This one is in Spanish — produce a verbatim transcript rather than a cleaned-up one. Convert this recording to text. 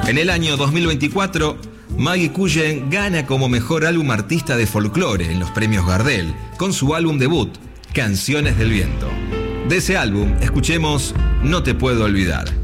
En el año dos mil veinticuatro, Maggie Cullen gana como mejor álbum artista de folclore en los premios Gardel, con su álbum debut, Canciones del Viento. De ese álbum, escuchemos No te puedo olvidar.